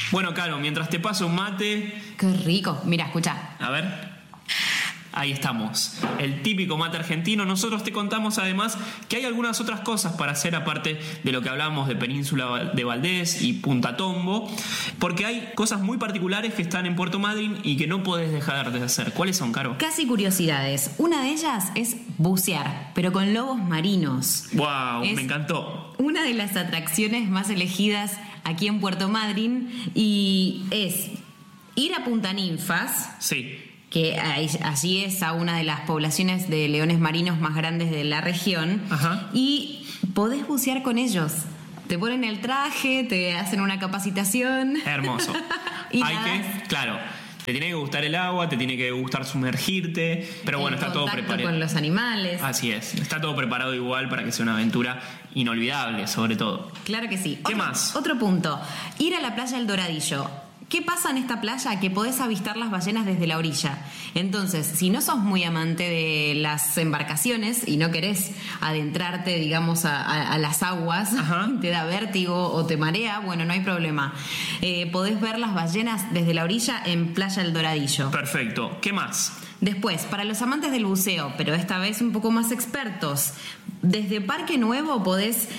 Bueno, Caro, mientras te paso un mate... Qué rico. Mira, escucha. A ver... Ahí estamos, el típico mate argentino. Nosotros te contamos además que hay algunas otras cosas para hacer aparte de lo que hablábamos de Península de Valdés y Punta Tombo, porque hay cosas muy particulares que están en Puerto Madryn y que no podés dejar de hacer. ¿Cuáles son, Caro? Casi curiosidades. Una de ellas es bucear, pero con lobos marinos. ¡Wow! Es me encantó. Una de las atracciones más elegidas aquí en Puerto Madryn y es ir a Punta Ninfas. Sí. Que allí es a una de las poblaciones de leones marinos más grandes de la región. Ajá. Y podés bucear con ellos. Te ponen el traje, te hacen una capacitación. Hermoso. Y hay nadás. que, claro, te tiene que gustar el agua, te tiene que gustar sumergirte, pero bueno, está todo preparado. Con los animales. Así es, está todo preparado igual para que sea una aventura inolvidable, sobre todo. Claro que sí. ¿Qué más? Otro punto, ir a la playa El Doradillo. ¿Qué pasa en esta playa? Que podés avistar las ballenas desde la orilla. Entonces, si no sos muy amante de las embarcaciones y no querés adentrarte, digamos, a las aguas, Ajá. te da vértigo o te marea, bueno, no hay problema. Podés ver las ballenas desde la orilla en Playa El Doradillo. Perfecto. ¿Qué más? Después, para los amantes del buceo, pero esta vez un poco más expertos, desde Parque Nuevo podés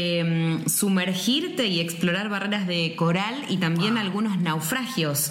sumergirte y explorar barreras de coral y también algunos naufragios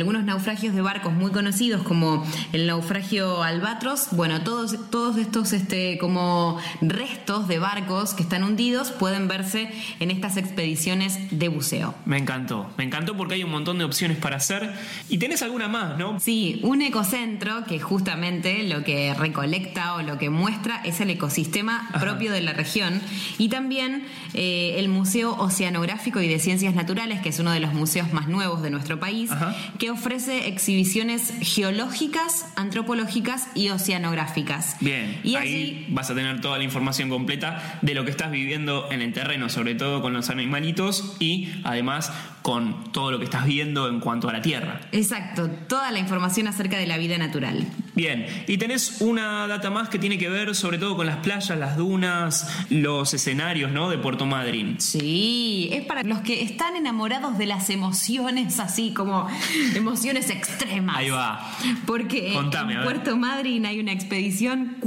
de barcos muy conocidos como el naufragio Albatros. Bueno, todos estos como restos de barcos que están hundidos pueden verse en estas expediciones de buceo. Me encantó porque hay un montón de opciones para hacer. Y tenés alguna más, ¿no? Sí, un ecocentro que justamente lo que recolecta o lo que muestra es el ecosistema propio de la región, y también el Museo Oceanográfico y de Ciencias Naturales, que es uno de los museos más nuevos de nuestro país, que ofrece exhibiciones geológicas, antropológicas y oceanográficas. Bien, y ahí vas a tener toda la información completa de lo que estás viviendo en el terreno, sobre todo con los animalitos y además con todo lo que estás viendo en cuanto a la tierra. Exacto, toda la información acerca de la vida natural. Bien, y tenés una data más que tiene que ver sobre todo con las playas, las dunas, los escenarios, ¿no?, de Puerto Madryn. Sí, es para los que están enamorados de las emociones, así como emociones extremas. Ahí va. Porque Contame, en Puerto Madryn hay una expedición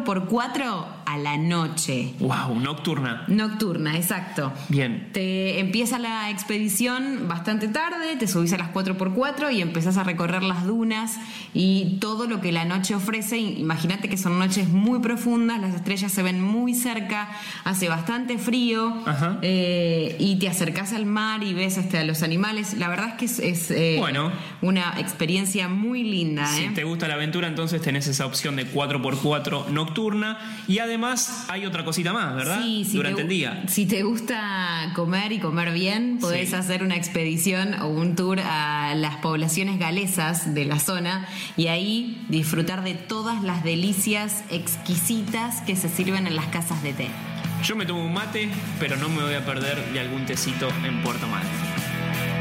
4x4 a la noche. Wow, nocturna. Nocturna, exacto. Bien. Te empieza la expedición bastante tarde, te subís a las 4x4 y empezás a recorrer las dunas y todo lo que la noche ofrece. Imagínate que son noches muy profundas, las estrellas se ven muy cerca, hace bastante frío. Ajá. Y te acercás al mar y ves a los animales. La verdad es que es bueno, una experiencia muy linda. Si te gusta la aventura, entonces tenés esa opción de 4x4 nocturna. Y además hay otra cosita más, ¿verdad? Sí, durante el día. Si te gusta comer y comer bien, podés hacer una expedición o un tour a las poblaciones galesas de la zona y ahí disfrutar de todas las delicias exquisitas que se sirven en las casas de té. Yo me tomo un mate, pero no me voy a perder de algún tecito en Puerto Madryn.